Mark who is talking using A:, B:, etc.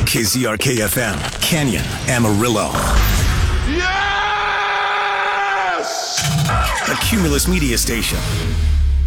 A: KZRK-FM, Canyon, Amarillo.
B: Yes!
A: A Cumulus media station.